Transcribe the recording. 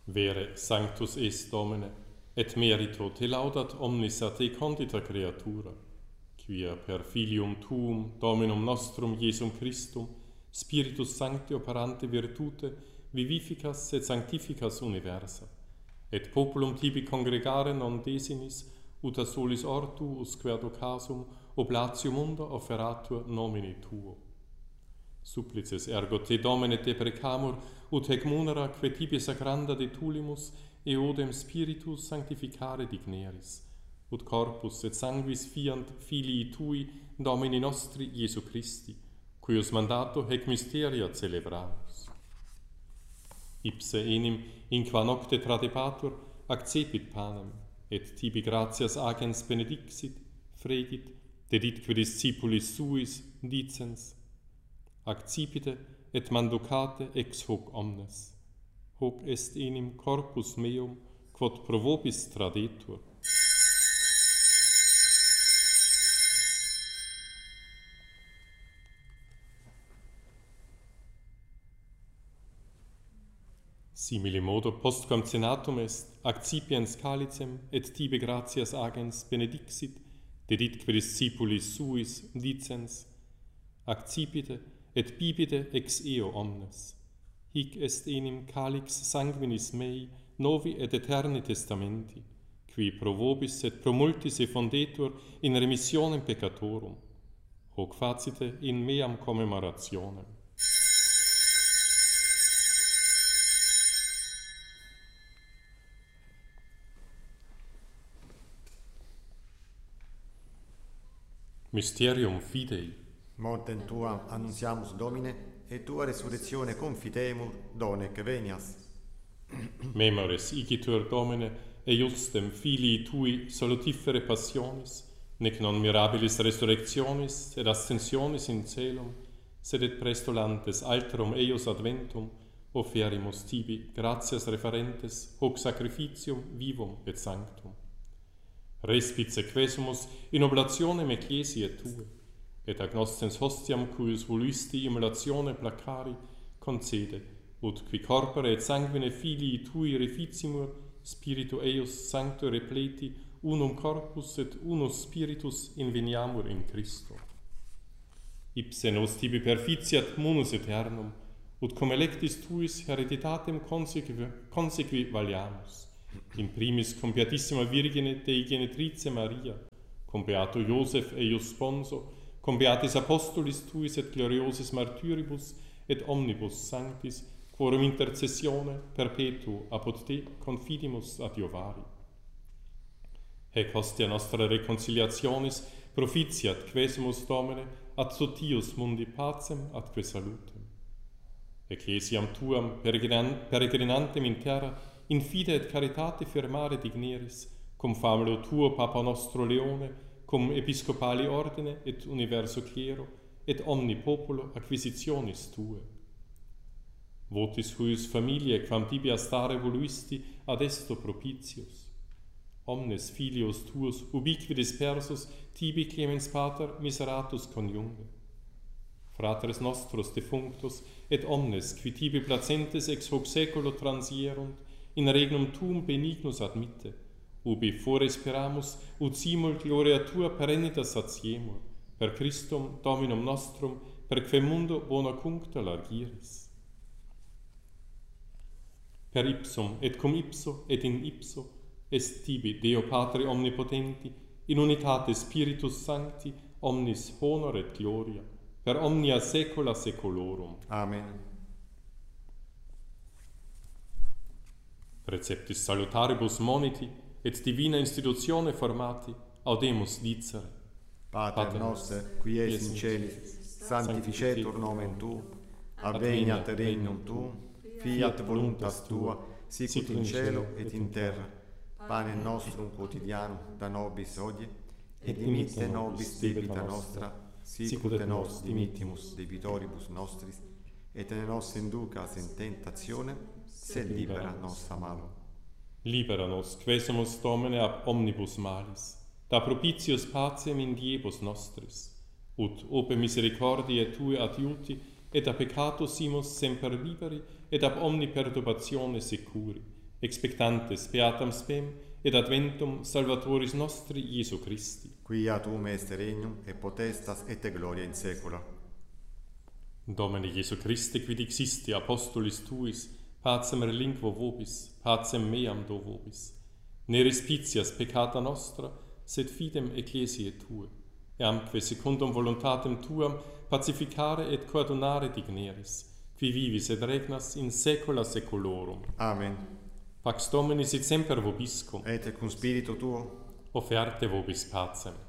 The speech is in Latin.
Vere sanctus est Domine, et merito te laudat omnis a te condita creatura, quia per filium tuum, Dominum nostrum Iesum Christum, Spiritus Sancti operante virtute, vivificas et sanctificas universa, et populum tibi congregare non desinis, ut a solis ortu usque ad occasum oblatium munda offeratur nomini tuo. Supplices ergo te Domine deprecamur, ut hec munera que tibi sacranda de tulimus eodem Spiritus sanctificare digneris, ut corpus et sanguis fiant filii tui Domini nostri Iesu Christi, cuius mandato hec mysteria celebramus. Ipse enim, in qua nocte tradebatur, accepit panem, et tibi gratias agens benedixit, fregit, deditque discipulis suis, dicens, accipite et manducate ex hoc omnes. Hoc est enim corpus meum, quod pro vobis tradetur. Simile modo postquam cenatum est, accipiens calicem, et tibi gratias agens benedixit, deditque discipulis suis, dicens, accipite et bibite ex eo omnes. Hic est enim calix sanguinis mei, novi et eterni testamenti, qui pro vobis et pro multis effondetur in remissionem peccatorum. Hoc facite in meam commemorationem. Mysterium Fidei. Mortem tuam annunciamus, Domine, et tua resurrectione confitemur, donec venias. Memores igitur, Domine, eiustem filii tui salutifere passionis, nec non mirabilis resurrectionis et ascensionis in celum, sed et prestolantes alterum eius adventum, offerimus tibi gratias referentes hoc sacrificium vivum et sanctum. Respit sequesumus in oblationem ecclesiae tue, et agnostens hostiam cuius voluisti immolatione placari, concede, ut qui corpore et sanguine filii tui reficimur, spiritu eius sancto repleti, unum corpus et unus spiritus inveniamur in Christo. Ipse nos tibi perficiat munus aeternum, ut cum electis tuis hereditatem consequi valiamus, in primis cum beatissima Virgine Dei Genetrice Maria, cum beato Iosef eius sponso, cum beatis apostolis tuis et gloriosis martyribus et omnibus sanctis, quorum intercessione perpetuo apud te confidimus adiovari. Hec hostia nostra reconciliationis propitiat quesumus, Domine, ad sotius mundi pacem atque salutem. Ecclesiam tuam peregrinantem in terra in fide et caritate firmare digneris, cum famulo tuo Papa nostro Leone, cum episcopali ordine et universo clero, et omni populo acquisitionis tue. Votis huius familiae quam tibi astare voluisti ad esto propitius. Omnes filios tuos ubique dispersus tibi clemens pater miseratus coniunge. Fratres nostros defunctus et omnes qui tibi placentes ex hoc saeculo transierunt, in regnum tuum benignus admitte, ubi fore speramus, ut simul gloria tua perennitas satiemur, per Christum Dominum nostrum, perque mundo bona cuncta largiris. Per ipsum et cum ipso et in ipso est tibi Deo Patre omnipotenti, in unitate Spiritus Sancti, omnis honor et gloria, per omnia saecula saeculorum. Amen. Preceptis salutaribus moniti et divina institutione formati, audemus dicere. Pater noster, qui es in celis, sanctificetur nomen tuum, adveniat regnum tuum, fiat voluntas tua, sicut in cielo et in terra. Panem nostrum quotidianum da nobis hodie, et dimitte nobis debita nostra, sicut et nos dimittimus debitoribus nostris, et ne nos inducas in tentationem, sed libera nos a malo. Libera nos, quesumus, Domine, ab omnibus malis, da propitius pacem in diebus nostris, ut ope misericordiae Tue adiuti, et a peccato simus semper liberi, et ab omni perturbatione securi, expectantes beatam spem, et adventum Salvatoris nostri Iesu Christi. Quia tuum est regnum, et potestas, et gloria in saecula. Domine Iesu Christe, quid existi apostolis tuis, pacem relinquo vobis, pacem meam do vobis. Ne respicias peccata nostra, sed fidem ecclesiae tue, e amque secundum voluntatem tuam pacificare et coordonare digneris, qui vivis et regnas in saecula saeculorum. Amen. Pax Domini sit semper vobiscum. Et cum spiritu tuo. Offerte vobis pacem.